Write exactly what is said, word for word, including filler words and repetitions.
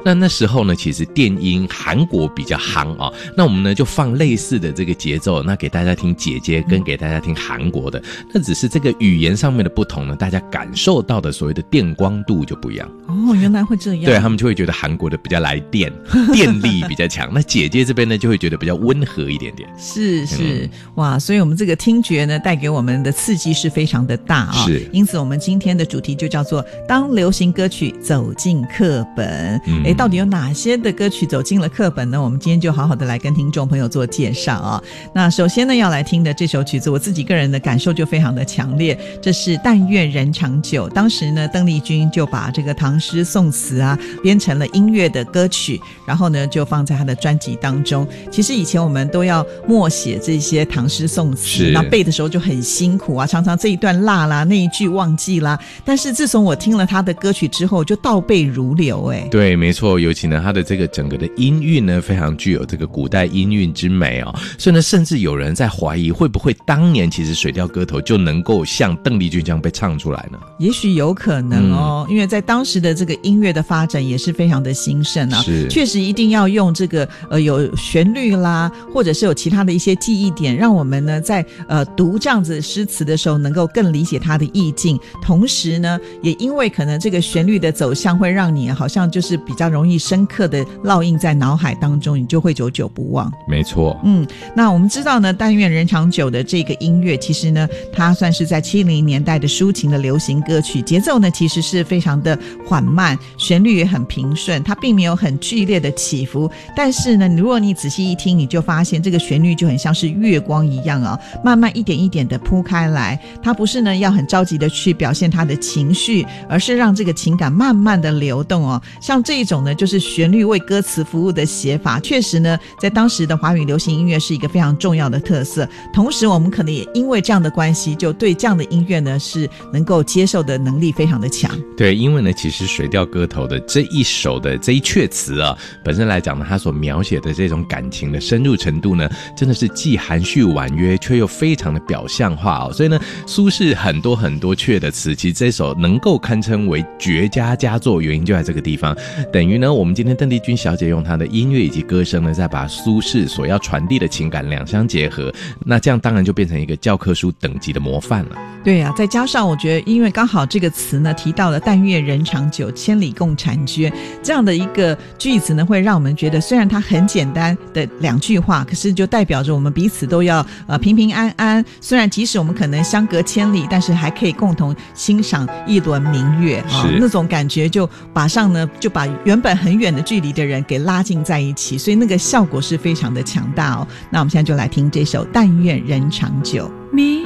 那那时候呢，其实电音韩国比较夯啊、哦，那我们呢就放类似的这个节奏，那给大家听姐姐跟给大家听韩国的，那只是这个语言上面的不同呢，大家感受到的所谓的电光度就不一样。 哦，原来会这样。 对，他们就会觉得韩国的比较来电，电力比较强。那姐姐这边呢，就会觉得比较温和一点点。 是是、嗯，哇，所以我们这个听觉呢，带给我们的刺激是非常的大啊、哦。 是， 因此我们今天的主题就叫做“当流行歌曲走进课本”。嗯，哎，到底有哪些的歌曲走进了课本呢？我们今天就好好的来跟听众朋友做介绍啊、哦。那首先呢，要来听的这首曲子，我自己个人的感受就非常的强烈，这是《但愿人长久》。当时呢，邓丽君就把这个唐诗宋词啊编成了音乐的歌曲，然后呢就放在她的专辑当中。其实以前我们都要默写这些唐诗宋词，那背的时候就很辛苦啊，常常这一段落啦，那一句忘记啦。但是自从我听了她的歌曲之后，就倒背如流。哎， 对，没错，尤其呢，她的这个整个的音韵呢，非常具有这个古代音韵之美哦。所以呢，甚至有人在怀疑，会不会当年其实《水调歌头》就能够像邓丽君这样被唱出来呢？ 也许有可能哦、嗯，因为在当时的这个音乐的发展也是非常的兴盛啊，确实一定要用这个呃有旋律啦，或者是有其他的一些记忆点，让我们呢在呃读这样子诗词的时候能够更理解它的意境。同时呢，也因为可能这个旋律的走向会让你好像就是比较容易深刻的烙印在脑海当中，你就会久久不忘。 没错， 嗯，那我们知道呢，但愿人长久的这个音乐，其实呢，它算是在七零年代的抒情的流行歌曲，节奏呢其实是非常的缓慢，旋律也很平顺，它并没有很剧烈的起伏。但是呢，如果你仔细一听，你就发现这个旋律就很像是月光一样啊、哦，慢慢一点一点的铺开来。它不是呢要很着急的去表现它的情绪，而是让这个情感慢慢的流动哦。像这一种呢，就是旋律为歌词服务的写法，确实呢，在当时的华语流行音乐是一个非常重要的特色。同时，我们可能也因为这样的关系，就对这样的音乐呢是能够接受的能力非常的强。 对，因为呢，其实《水调歌头》的这一首的这一阙词啊，本身来讲呢，它所描写的这种感情的深入程度呢，真的是既含蓄婉约，却又非常的表象化哦。所以呢，苏轼很多很多阙的词，其实这首能够堪称为绝佳佳作，原因就在这个地方。等于呢，我们今天邓丽君小姐用她的音乐以及歌声呢，再把苏轼所要传递的情感两相结合，那这样当然就变成一个教科书等级的模范了。 对啊，再加上我觉得，因为刚好这个词呢提到了但愿人长久，千里共婵娟这样的一个句子呢，会让我们觉得虽然它很简单的两句话，可是就代表着我们彼此都要呃平平安安。虽然即使我们可能相隔千里，但是还可以共同欣赏一轮明月啊、哦，那种感觉就马上呢就把原本很远的距离的人给拉近在一起，所以那个效果是非常的强大哦。那我们现在就来听这首《但愿人长久》。